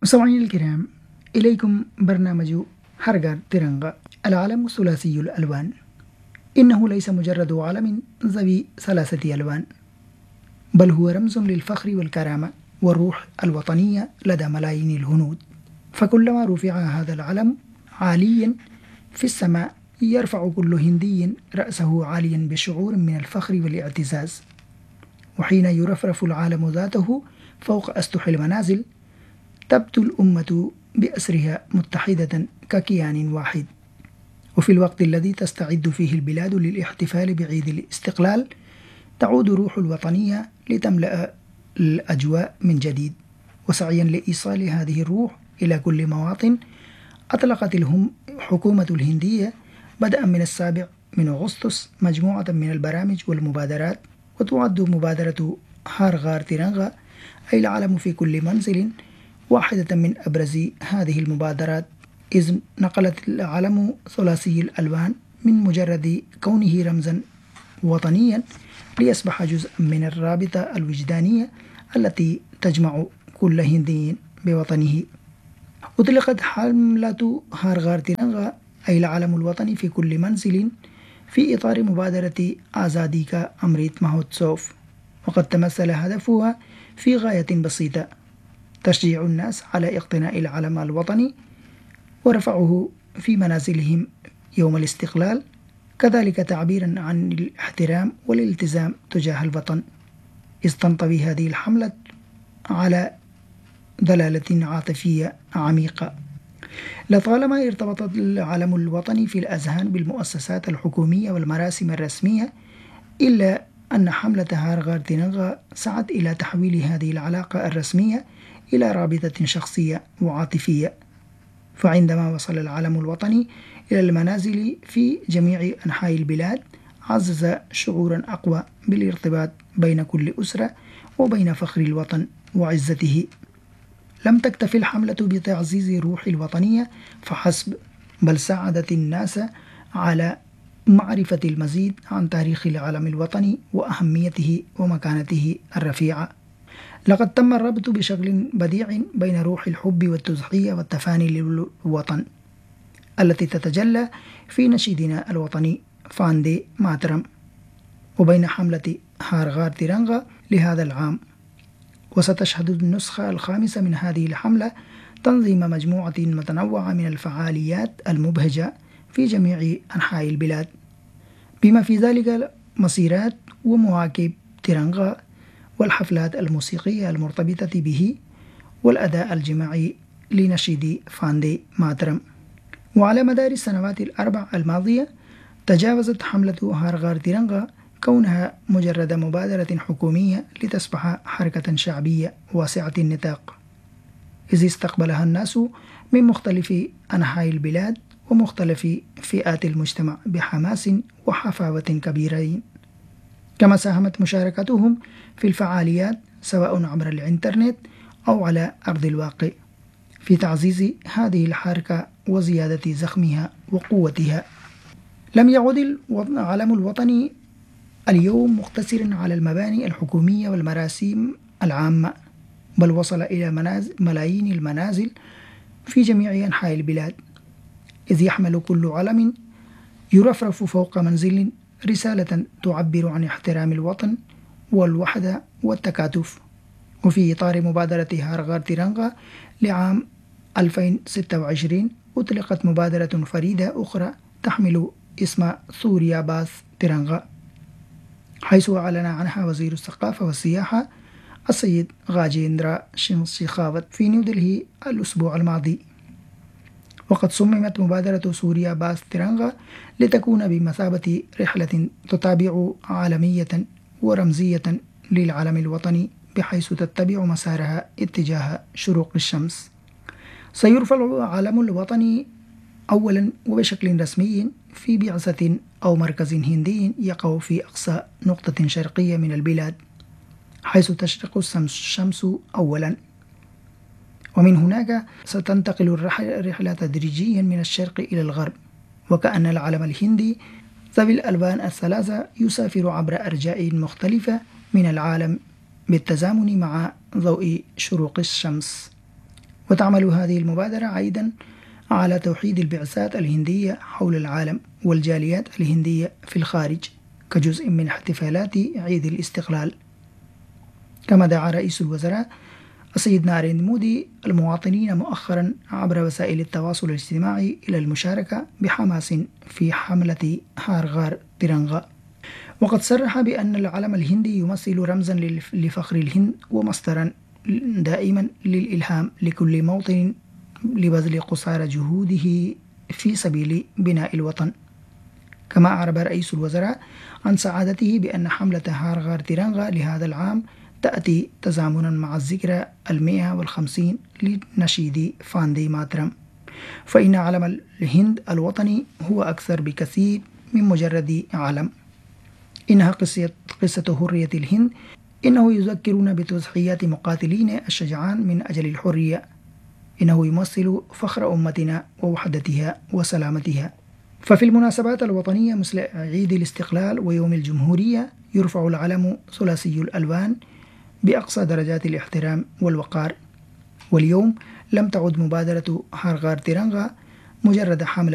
مستمعينا الكرام، إليكم برنامج هرغار تيرانغا. العلم ثلاثي الألوان، إنه ليس مجرد علم ذوي ثلاثة ألوان، بل هو رمز للفخر والكرامة والروح الوطنية لدى ملايين الهنود. فكلما رفع هذا العلم عاليا في السماء يرفع كل هندي رأسه عاليا بشعور من الفخر والاعتزاز. وحين يرفرف العالم ذاته فوق أسطح المنازل تبدو الأمة بأسرها متحدة ككيان واحد. وفي الوقت الذي تستعد فيه البلاد للاحتفال بعيد الاستقلال تعود روح الوطنية لتملأ الأجواء من جديد. وسعيا لإيصال هذه الروح إلى كل مواطن، أطلقت الحكومة الهندية بدءا من 7 أغسطس مجموعة من البرامج والمبادرات، وتعد مبادرة هرغار تيرانغا أي العلم في كل منزل واحدة من أبرز هذه المبادرات، إذ نقلت العلم ثلاثي الألوان من مجرد كونه رمزا وطنيا ليصبح جزءا من الرابطة الوجدانية التي تجمع كل هندي بوطنه. أطلقت حملة هرغار تيرانغا أي العلم الوطني في كل منزل في إطار مبادرة آزادي كا أمريت مهوتسوف، وقد تمثل هدفها في غاية بسيطة: تشجيع الناس على اقتناء العلم الوطني ورفعه في منازلهم يوم الاستقلال، كذلك تعبيرا عن الاحترام والالتزام تجاه الوطن، إذ تنطوي هذه الحملة على دلالة عاطفية عميقة. لطالما ارتبط العلم الوطني في الأذهان بالمؤسسات الحكومية والمراسم الرسمية، إلا أن حملة هرغار تيرانغا سعت إلى تحويل هذه العلاقة الرسمية إلى رابطة شخصية وعاطفية. فعندما وصل العلم الوطني إلى المنازل في جميع أنحاء البلاد عزز شعورا أقوى بالارتباط بين كل أسرة وبين فخر الوطن وعزته. لم تكتفي الحملة بتعزيز روح الوطنية فحسب، بل ساعدت الناس على معرفة المزيد عن تاريخ العلم الوطني وأهميته ومكانته الرفيعة. لقد تم الربط بشكل بديع بين روح الحب والتضحية والتفاني للوطن التي تتجلى في نشيدنا الوطني فاندي ماترم، وبين حملة هرغار تيرانغا لهذا العام. وستشهد النسخة 5 من هذه الحملة تنظيم مجموعة متنوعة من الفعاليات المبهجة في جميع أنحاء البلاد، بما في ذلك مسيرات ومواكب تيرانغا والحفلات الموسيقية المرتبطة به والأداء الجماعي لنشيد فاندي ماترم. وعلى مدار السنوات ال4 الماضية تجاوزت حملة هرغار تيرانغا كونها مجرد مبادرة حكومية لتصبح حركة شعبية واسعة النطاق، إذ استقبلها الناس من مختلف أنحاء البلاد ومختلف فئات المجتمع بحماس وحفاوة كبيرين. كما ساهمت مشاركتهم في الفعاليات سواء عبر الإنترنت أو على أرض الواقع في تعزيز هذه الحركة وزيادة زخمها وقوتها. لم يعد العلم الوطني اليوم مقتصر على المباني الحكومية والمراسم العامة، بل وصل إلى ملايين المنازل في جميع أنحاء البلاد، إذ يحمل كل علم يرفرف فوق منزل رسالة تعبر عن احترام الوطن والوحدة والتكاتف. وفي إطار مبادرة هرغار تيرانغا لعام 2026 أطلقت مبادرة فريدة أخرى تحمل اسم سوريا باث تيرانغا، حيث أعلن عنها وزير الثقافة والسياحة السيد غاجيندرا شيخاوت في نيودلهي الأسبوع الماضي. وقد صممت مبادرة سوريا باث تيرانغا لتكون بمثابة رحلة تتابع عالمية ورمزية للعلم الوطني، بحيث تتبع مسارها اتجاه شروق الشمس. سيرفع العلم الوطني أولا وبشكل رسمي في بعثة أو مركز هندي يقع في أقصى نقطة شرقية من البلاد، حيث تشرق الشمس أولا، ومن هناك ستنتقل الرحلة تدريجيا من الشرق إلى الغرب، وكأن العلم الهندي ذوي الألوان الثلاثة يسافر عبر أرجاء مختلفة من العالم بالتزامن مع ضوء شروق الشمس. وتعمل هذه المبادرة عيدا على توحيد البعثات الهندية حول العالم والجاليات الهندية في الخارج كجزء من احتفالات عيد الاستقلال. كما دعا رئيس الوزراء السيد ناريندرا مودي المواطنين مؤخرا عبر وسائل التواصل الاجتماعي إلى المشاركة بحماس في حملة هار غار ترنغا. وقد صرح بأن العلم الهندي يمثل رمزا لفخر الهند ومصدرا دائما للإلهام لكل موطن لبذل قصارى جهوده في سبيل بناء الوطن. كما أعرب رئيس الوزراء عن سعادته بأن حملة هار غار ترنغا لهذا العام تأتي تزامنا مع الذكرى 150 لنشيد فاندي ماترم، فإن علم الهند الوطني هو أكثر بكثير من مجرد علم. إنها قصة حرية الهند. إنه يذكرنا بتضحيات مقاتلين الشجعان من أجل الحرية. إنه يمثل فخر أمتنا ووحدتها وسلامتها. ففي المناسبات الوطنية مثل عيد الاستقلال ويوم الجمهورية يرفع العلم ثلاثي الألوان بأقصى درجات الاحترام والوقار. واليوم لم تعد مبادرة هار غار ترنغا مجرد حملة